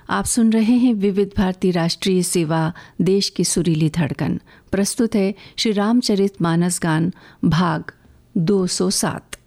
आप सुन रहे हैं विविध भारती राष्ट्रीय सेवा, देश की सुरीली धड़कन। प्रस्तुत है श्री रामचरित मानस गान भाग 207।